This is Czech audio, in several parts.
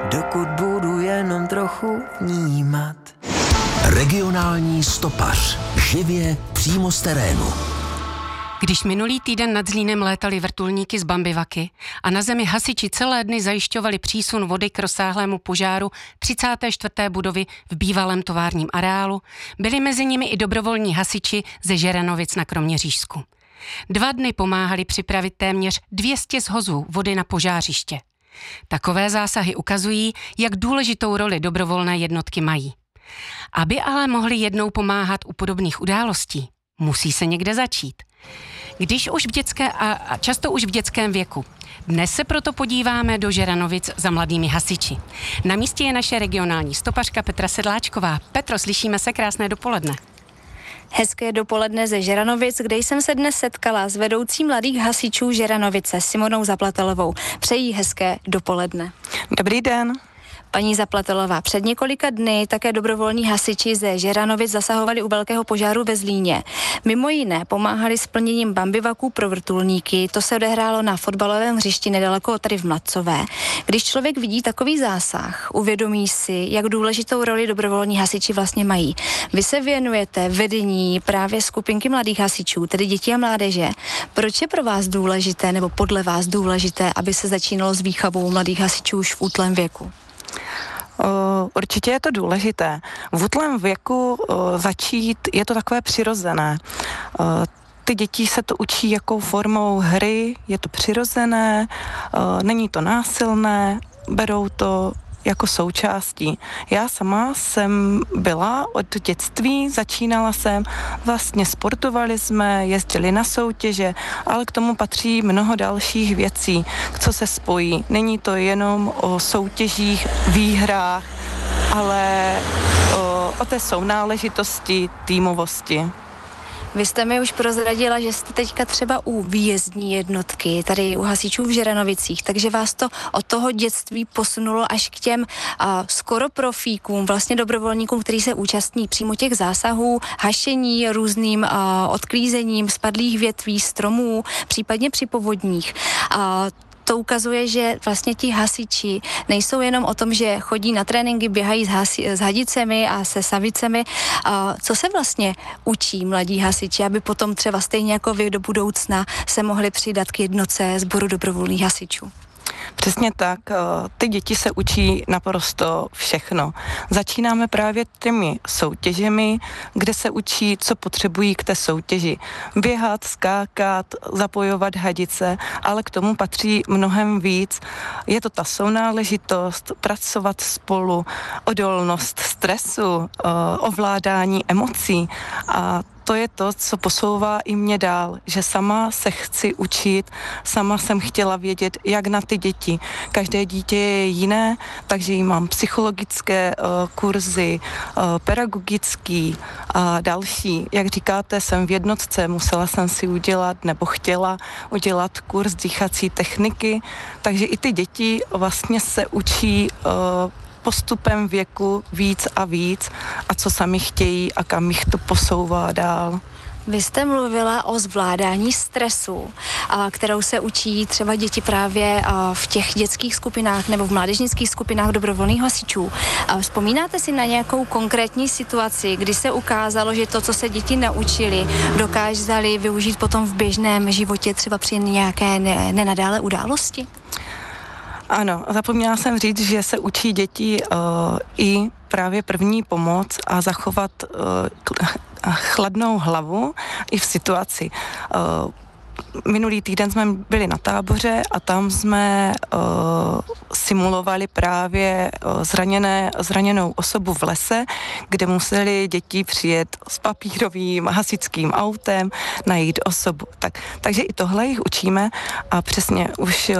dokud budu jenom trochu vnímat. Regionální stopař. Živě přímo z terénu. Když minulý týden nad Zlínem létaly vrtulníky z Bambivaky a na zemi hasiči celé dny zajišťovali přísun vody k rozsáhlému požáru 34. budovy v bývalém továrním areálu, byli mezi nimi i dobrovolní hasiči ze Žeranovic na Kroměřížsku. 2 dny pomáhali připravit téměř 200 shozů vody na požářiště. Takové zásahy ukazují, jak důležitou roli dobrovolné jednotky mají. Aby ale mohli jednou pomáhat u podobných událostí, musí se někde začít. Když už často už v dětském věku. Dnes se proto podíváme do Žeranovic za mladými hasiči. Na místě je naše regionální stopařka Petra Sedláčková. Petro, slyšíme se, krásné dopoledne. Hezké dopoledne ze Žeranovic, kde jsem se dnes setkala s vedoucí mladých hasičů Žeranovice Simonou Zaplatelovou. Přeji hezké dopoledne. Dobrý den. Paní Zaplatelová, před několika dny také dobrovolní hasiči ze Žeranovic zasahovali u velkého požáru ve Zlíně. Mimo jiné pomáhali s plněním bambivaků pro vrtulníky. To se odehrálo na fotbalovém hřišti nedaleko tady v Mladcové. Když člověk vidí takový zásah, uvědomí si, jak důležitou roli dobrovolní hasiči vlastně mají. Vy se věnujete vedení právě skupinky mladých hasičů, tedy dětí a mládeže. Proč je pro vás důležité, nebo podle vás důležité, aby se začínalo s výchovou mladých hasičů už v útlém věku? Určitě je to důležité. V útlém věku začít je to takové přirozené. Ty děti se to učí jakou formou hry, je to přirozené, není to násilné, berou to jako součástí. Já sama jsem byla od dětství, začínala jsem, vlastně sportovali jsme, jezdili na soutěže, ale k tomu patří mnoho dalších věcí, co se spojí. Není to jenom o soutěžích, výhrách, ale o té sounáležitosti, týmovosti. Vy jste mi už prozradila, že jste teďka třeba u výjezdní jednotky, tady u hasičů v Žeranovicích, takže vás to od toho dětství posunulo až k těm skoro profíkům, vlastně dobrovolníkům, kteří se účastní přímo těch zásahů, hašení různým odklízením spadlých větví, stromů, případně při povodních. To ukazuje, že vlastně ti hasiči nejsou jenom o tom, že chodí na tréninky, běhají s hadicemi a se savicemi. Co se vlastně učí mladí hasiči, aby potom třeba stejně jako vy do budoucna se mohli přidat k jednotce sboru dobrovolných hasičů? Přesně tak, ty děti se učí naprosto všechno. Začínáme právě těmi soutěžemi, kde se učí, co potřebují k té soutěži. Běhat, skákat, zapojovat hadice, ale k tomu patří mnohem víc. Je to ta sounáležitost, pracovat spolu, odolnost stresu, ovládání emocí a to je to, co posouvá i mě dál, že sama se chci učit, sama jsem chtěla vědět, jak na ty děti. Každé dítě je jiné, takže jí mám psychologické kurzy, pedagogický a další. Jak říkáte, jsem v jednotce, musela jsem si udělat, nebo chtěla udělat kurz dýchací techniky, takže i ty děti vlastně se učí postupem věku víc a víc a co sami chtějí a kam jich to posouvá dál. Vy jste mluvila o zvládání stresu, kterou se učí třeba děti právě v těch dětských skupinách nebo v mládežnických skupinách dobrovolných hasičů. Vzpomínáte si na nějakou konkrétní situaci, kdy se ukázalo, že to, co se děti naučili, dokázali využít potom v běžném životě třeba při nějaké nenadále události? Ano, zapomněla jsem říct, že se učí děti i právě první pomoc a zachovat chladnou hlavu i v situaci. Minulý týden jsme byli na táboře a tam jsme simulovali právě zraněnou osobu v lese, kde museli děti přijet s papírovým hasičským autem, najít osobu. Takže i tohle jich učíme a přesně už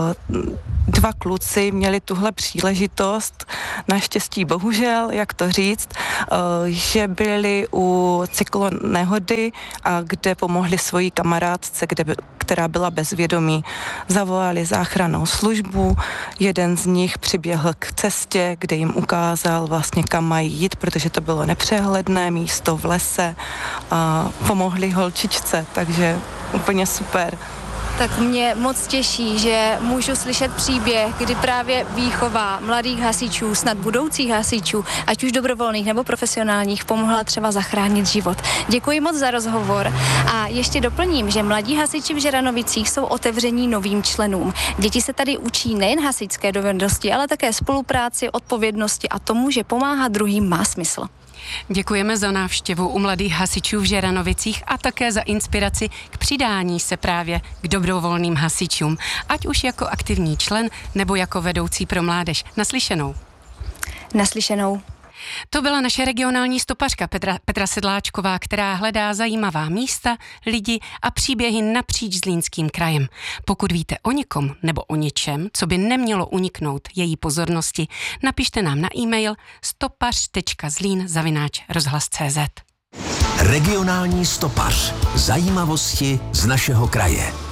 2 kluci měli tuhle příležitost, naštěstí bohužel, jak to říct, že byli u cyklonehody a kde pomohli svojí kamarádce, která byla bez vědomí. Zavolali záchrannou službu, jeden z nich přiběhl k cestě, kde jim ukázal vlastně, kam mají jít, protože to bylo nepřehledné místo v lese a pomohli holčičce, takže úplně super. Tak mě moc těší, že můžu slyšet příběh, kdy právě výchova mladých hasičů, snad budoucích hasičů, ať už dobrovolných nebo profesionálních, pomohla třeba zachránit život. Děkuji moc za rozhovor a ještě doplním, že mladí hasiči v Žeranovicích jsou otevření novým členům. Děti se tady učí nejen hasičské dovednosti, ale také spolupráci, odpovědnosti a tomu, že pomáhat druhým má smysl. Děkujeme za návštěvu u mladých hasičů v Žeranovicích a také za inspiraci k přidání se právě k dobrovolným hasičům, ať už jako aktivní člen nebo jako vedoucí pro mládež. Naslyšenou. Naslyšenou. To byla naše regionální stopařka Petra Sedláčková, která hledá zajímavá místa, lidi a příběhy napříč Zlínským krajem. Pokud víte o někom nebo o něčem, co by nemělo uniknout její pozornosti, napište nám na e-mail stopař.zlín@rozhlas.cz. Regionální stopař. Zajímavosti z našeho kraje.